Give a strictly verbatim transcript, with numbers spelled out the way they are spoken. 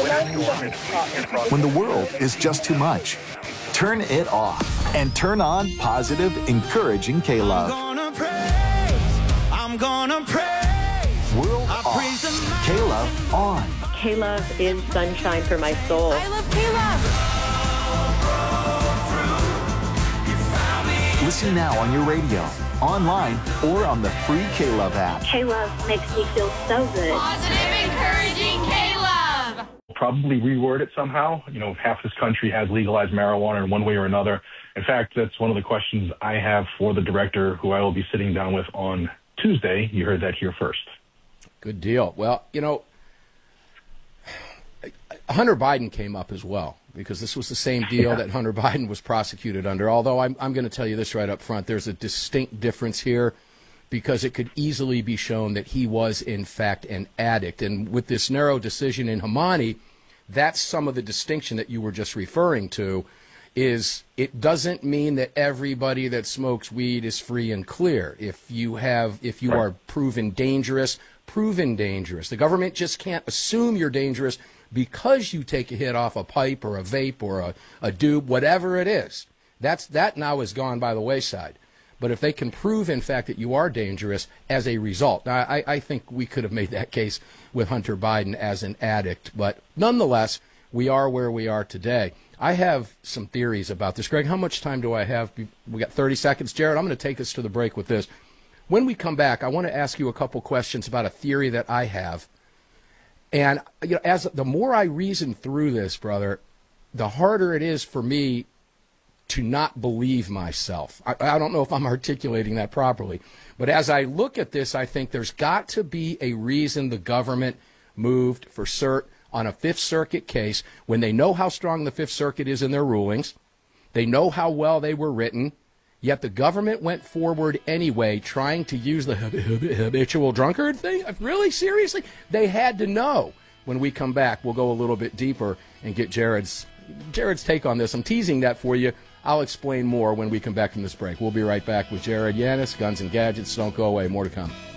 When the world is just too much, turn it off and turn on positive, encouraging K-Love. I'm gonna praise, I'm gonna praise. World off, K-Love on. K-Love is sunshine for my soul. I love K-Love. Listen now on your radio, online, or on the free K-Love app. K-Love makes me feel so good. Positive, encouraging K-Love. Probably reword it somehow. You know, half this country has legalized marijuana in one way or another. In fact, that's one of the questions I have for the director, who I will be sitting down with on Tuesday. You heard that here first. Good deal. Well, you know, Hunter Biden came up as well, because this was the same deal yeah. that Hunter Biden was prosecuted under. Although I'm, I'm going to tell you this right up front, there's a distinct difference here, because it could easily be shown that he was, in fact, an addict. And with this narrow decision in Hamani, that's some of the distinction that you were just referring to, is it doesn't mean that everybody that smokes weed is free and clear. If you have, if you right. are proven dangerous, proven dangerous. The government just can't assume you're dangerous because you take a hit off a pipe or a vape or a, a doob, whatever it is. That's, that now is gone by the wayside. But if they can prove, in fact, that you are dangerous as a result. Now, I, I think we could have made that case with Hunter Biden as an addict. But nonetheless, we are where we are today. I have some theories about this. Greg, how much time do I have? We got thirty seconds. Jared, I'm going to take us to the break with this. When we come back, I want to ask you a couple questions about a theory that I have. And you know, as the more I reason through this, brother, the harder it is for me to not believe myself. I, I don't know if I'm articulating that properly. But as I look at this, I think there's got to be a reason the government moved for cert on a Fifth Circuit case when they know how strong the Fifth Circuit is in their rulings. They know how well they were written. Yet the government went forward anyway, trying to use the habitual drunkard thing. Really? Seriously? They had to know. When we come back, we'll go a little bit deeper and get Jared's Jared's take on this. I'm teasing that for you. I'll explain more when we come back from this break. We'll be right back with Jared Yanis, Guns and Gadgets. Don't go away. More to come.